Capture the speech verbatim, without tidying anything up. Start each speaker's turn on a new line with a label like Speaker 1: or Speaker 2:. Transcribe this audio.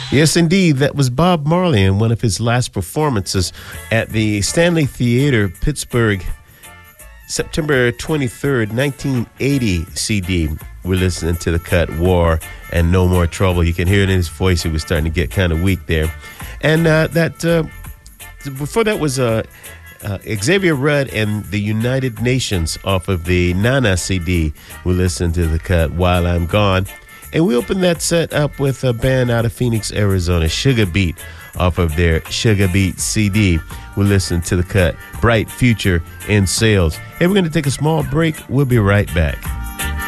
Speaker 1: Yes, indeed. That was Bob Marley in one of his last performances at the Stanley Theater, Pittsburgh, September twenty-third, nineteen eighty C D. We're listening to the cut War and No More Trouble. You can hear it in his voice. He was starting to get kind of weak there. And uh, that uh, before that was uh, uh, Xavier Rudd and the United Nations off of the Nana C D. We listened to the cut While I'm Gone. And we opened that set up with a band out of Phoenix, Arizona, Sugar Beat, off of their Sugar Beat C D. We'll listen to the cut Bright Future in Sales. Hey, we're going to take a small break. We'll be right back.